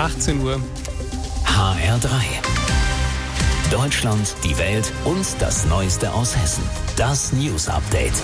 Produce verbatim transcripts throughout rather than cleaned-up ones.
achtzehn Uhr. H R drei. Deutschland, die Welt und das Neueste aus Hessen. Das News Update.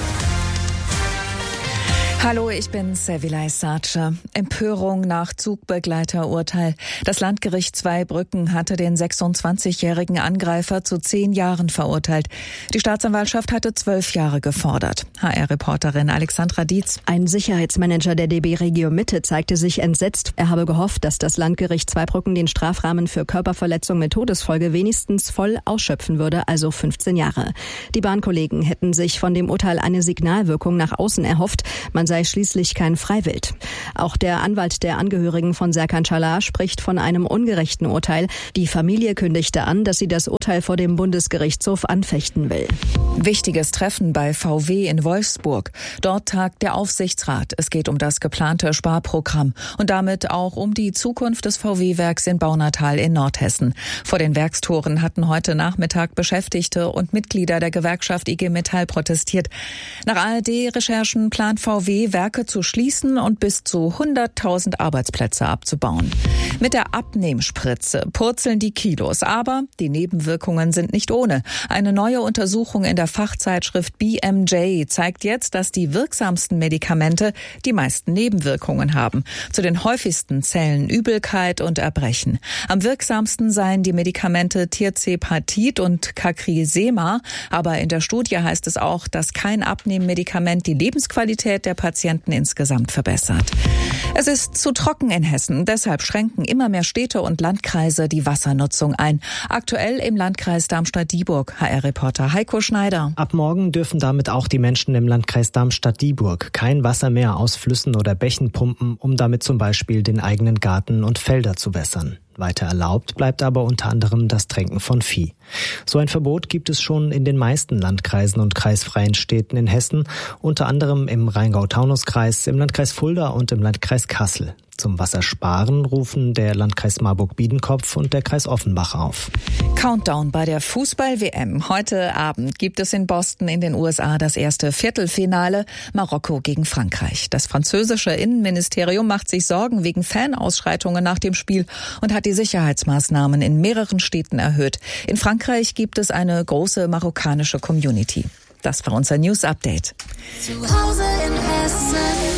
Hallo, ich bin Sevilay Sace. Empörung nach Zugbegleiterurteil. Das Landgericht Zweibrücken hatte den sechsundzwanzigjährigen Angreifer zu zehn Jahren verurteilt. Die Staatsanwaltschaft hatte zwölf Jahre gefordert. H R-Reporterin Alexandra Dietz. Ein Sicherheitsmanager der D B Regio Mitte zeigte sich entsetzt. Er habe gehofft, dass das Landgericht Zweibrücken den Strafrahmen für Körperverletzung mit Todesfolge wenigstens voll ausschöpfen würde, also fünfzehn Jahre. Die Bahnkollegen hätten sich von dem Urteil eine Signalwirkung nach außen erhofft. Man sei schließlich kein Freiwild. Auch der Anwalt der Angehörigen von Serkan Çalar spricht von einem ungerechten Urteil. Die Familie kündigte an, dass sie das Urteil vor dem Bundesgerichtshof anfechten will. Wichtiges Treffen bei V W in Wolfsburg. Dort tagt der Aufsichtsrat. Es geht um das geplante Sparprogramm und damit auch um die Zukunft des V W-Werks in Baunatal in Nordhessen. Vor den Werkstoren hatten heute Nachmittag Beschäftigte und Mitglieder der Gewerkschaft I G Metall protestiert. Nach A R D-Recherchen plant V W, Werke zu schließen und bis zu hunderttausend Arbeitsplätze abzubauen. Mit der Abnehmspritze purzeln die Kilos, aber die Nebenwirkungen sind nicht ohne. Eine neue Untersuchung in der Fachzeitschrift B M J zeigt jetzt, dass die wirksamsten Medikamente die meisten Nebenwirkungen haben. Zu den häufigsten zählen Übelkeit und Erbrechen. Am wirksamsten seien die Medikamente Tirzepatid und Cagrilema, aber in der Studie heißt es auch, dass kein Abnehmmedikament die Lebensqualität der Patienten insgesamt verbessert. Es ist zu trocken in Hessen, deshalb schränken immer mehr Städte und Landkreise die Wassernutzung ein. Aktuell im Landkreis Darmstadt-Dieburg. H R-Reporter Heiko Schneider. Ab morgen dürfen damit auch die Menschen im Landkreis Darmstadt-Dieburg kein Wasser mehr aus Flüssen oder Bächen pumpen, um damit zum Beispiel den eigenen Garten und Felder zu wässern. Weiter erlaubt bleibt aber unter anderem das Tränken von Vieh. So ein Verbot gibt es schon in den meisten Landkreisen und kreisfreien Städten in Hessen, unter anderem im Rheingau-Taunus-Kreis, im Landkreis Fulda und im Landkreis Kassel. Zum Wassersparen rufen der Landkreis Marburg-Biedenkopf und der Kreis Offenbach auf. Countdown bei der Fußball-W M. Heute Abend gibt es in Boston in den U S A das erste Viertelfinale, Marokko gegen Frankreich. Das französische Innenministerium macht sich Sorgen wegen Fanausschreitungen nach dem Spiel und hat die Sicherheitsmaßnahmen in mehreren Städten erhöht. In Frankreich gibt es eine große marokkanische Community. Das war unser News Update. Zu Hause in Hessen.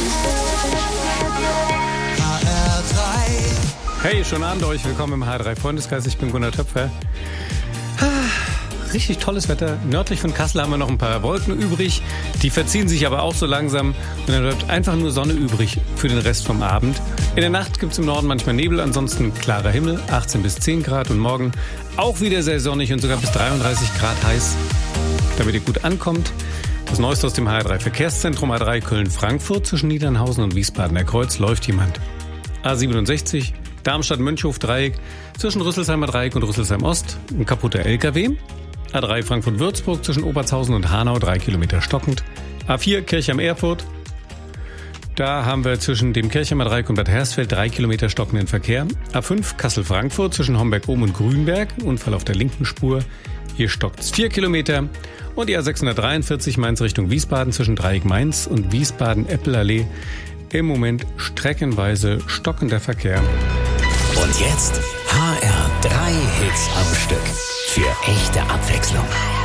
Hey, schönen Abend euch. Willkommen im H R drei Freundeskreis. Ich bin Gunnar Töpfer. Ah, richtig tolles Wetter. Nördlich von Kassel haben wir noch ein paar Wolken übrig. Die verziehen sich aber auch so langsam. Und dann bleibt einfach nur Sonne übrig für den Rest vom Abend. In der Nacht gibt es im Norden manchmal Nebel, ansonsten klarer Himmel, achtzehn bis zehn Grad. Und morgen auch wieder sehr sonnig und sogar bis dreiunddreißig Grad heiß. Damit ihr gut ankommt. Das Neueste aus dem H R drei Verkehrszentrum A drei Köln-Frankfurt zwischen Niedernhausen und Wiesbadener Kreuz läuft jemand. A siebenundsechzig Darmstadt-Mönchhof-Dreieck zwischen Rüsselsheimer Dreieck und Rüsselsheim Ost, ein kaputter L K W. A drei Frankfurt-Würzburg zwischen Obertshausen und Hanau, drei Kilometer stockend. A vier Kirchheim-Erfurt. Da haben wir zwischen dem Kirchheimer Dreieck und Bad Hersfeld drei Kilometer stockenden Verkehr. A fünf Kassel-Frankfurt zwischen Homberg-Ohm und Grünberg, Unfall auf der linken Spur. Hier stockt's vier Kilometer. Und die A sechshundertdreiundvierzig Mainz Richtung Wiesbaden zwischen Dreieck Mainz und Wiesbaden-Eppelallee. Im Moment streckenweise stockender Verkehr. Und jetzt H R drei Hits am Stück. Für echte Abwechslung.